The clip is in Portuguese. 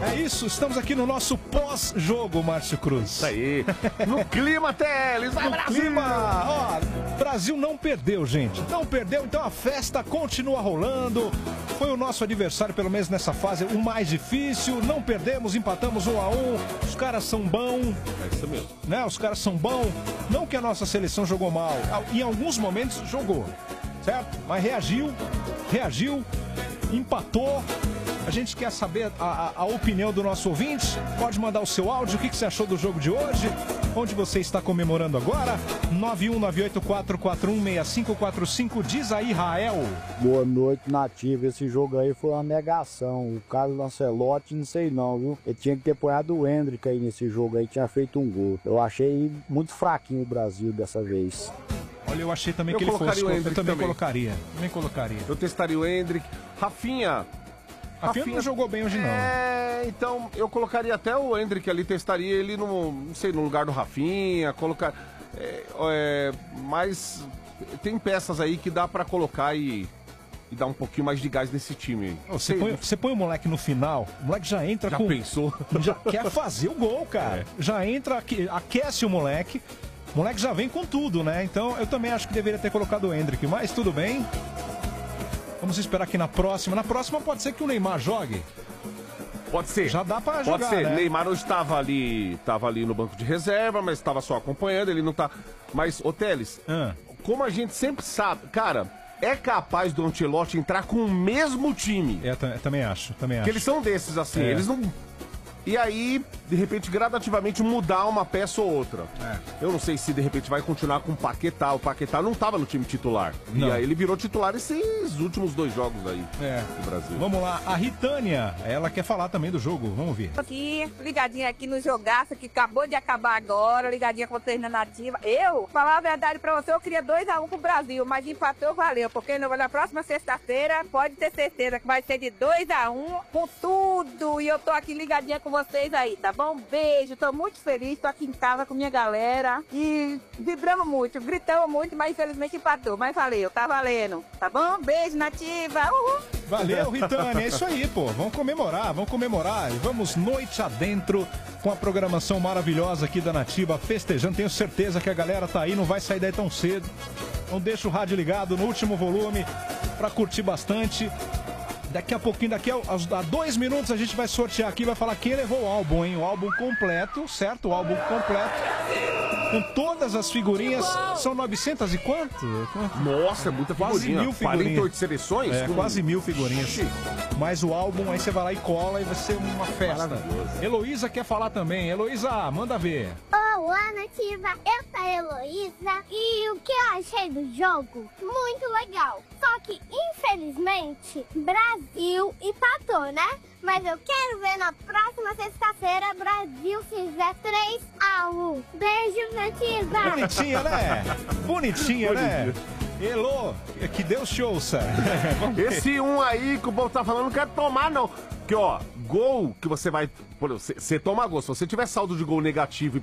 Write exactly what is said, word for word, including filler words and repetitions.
É isso, estamos aqui no nosso pós-jogo, Márcio Cruz. Isso aí. No clima, Teles. Vai, No Brasil! clima. Ó, Brasil não perdeu, gente. Não perdeu, então a festa continua rolando. Foi o nosso adversário, pelo menos nessa fase, o mais difícil. Não perdemos, empatamos um a um. Os caras são bons. É isso mesmo. Né? Os caras são bons. Não que a nossa seleção jogou mal. Em alguns momentos jogou, certo? Mas reagiu, reagiu, empatou. A gente quer saber a, a, a opinião do nosso ouvinte. Pode mandar o seu áudio. O que, que você achou do jogo de hoje? Onde você está comemorando agora? nove um nove oito quatro quatro um seis cinco quatro cinco. Diz aí, Rael. Boa noite, Nativa. Esse jogo aí foi uma negação. O Carlos Ancelotti, não sei não, viu? Ele tinha que ter apoiado o Hendrick aí nesse jogo aí, tinha feito um gol. Eu achei muito fraquinho o Brasil dessa vez. Olha, eu achei também Eu que ele fosse. colocaria o Eu Hendrick também, também. colocaria. Também colocaria. Eu testaria o Hendrick. Rafinha. Rafinha não jogou bem hoje, não. É, então eu colocaria até o Hendrick ali, testaria ele no, não sei, no lugar do Rafinha, colocar. É, é, mas tem peças aí que dá pra colocar e, e dar um pouquinho mais de gás nesse time. Você põe, você põe o moleque no final, o moleque já entra Já com. pensou? Já quer fazer o gol, cara. É. Já entra, aque- aquece o moleque. O moleque já vem com tudo, né? Então eu também acho que deveria ter colocado o Hendrick, mas tudo bem. Vamos esperar que na próxima. Na próxima pode ser que o Neymar jogue. Pode ser. Já dá pra Pode jogar, ser. né? Neymar hoje estava ali, tava ali no banco de reserva, mas estava só acompanhando, ele não tá. Mas, ô Teles, Ah. como a gente sempre sabe, cara, é capaz do Ancelotti entrar com o mesmo time. É, eu também acho, também acho. Porque eles são desses, assim, É. eles não. E aí, de repente, gradativamente mudar uma peça ou outra. É. Eu não sei se de repente vai continuar com o Paquetá. O Paquetá não estava no time titular. Não. E aí ele virou titular esses últimos dois jogos aí É. do Brasil. Vamos lá, a Ritânia, ela quer falar também do jogo, vamos ver. Aqui, ligadinha aqui no jogaço que acabou de acabar agora, ligadinha com vocês na Nativa. Eu, falar a verdade pra você, eu queria dois a um pro Brasil, mas empatou, valeu, porque no- na próxima sexta-feira pode ter certeza que vai ser de dois a um com tudo. E eu tô aqui ligadinha com vocês aí, tá bom? Beijo, tô muito feliz, tô aqui em casa com minha galera e vibramos muito, gritamos muito, mas infelizmente empatou, mas valeu, tá valendo, tá bom? Beijo, Nativa, uhul! Valeu, Ritânia, é isso aí, pô. Vamos comemorar, vamos comemorar. E vamos noite adentro com a programação maravilhosa aqui da Nativa, festejando. Tenho certeza que a galera tá aí, não vai sair daí tão cedo. Então deixa o rádio ligado no último volume pra curtir bastante. Daqui a pouquinho, daqui a, a dois minutos, a gente vai sortear aqui, vai falar quem levou o álbum, hein? O álbum completo, certo? O álbum completo. Com todas as figurinhas. São novecentas e quanto? Nossa, é muita Quase figurinha. mil quarenta e figurinhas. oito seleções? É, Com- quase mil figurinhas. Mas o álbum, aí você vai lá e cola e vai ser uma festa. Maravilhoso. Heloísa quer falar também. Heloísa, manda ver. Olá, Nativa! Eu sou a Heloísa e o que eu achei do jogo? Muito legal. Só que, infelizmente, Brasil empatou, né? Mas eu quero ver na próxima sexta-feira Brasil fizer três a um. Beijo, Nativa! Bonitinha, né? Bonitinha, né? Elô, que Deus te ouça. Vamos ver. Esse um aí que o povo tá falando, não quero tomar, não. Porque, ó, gol que você vai. Por exemplo, Você você toma gol. Se você tiver saldo de gol negativo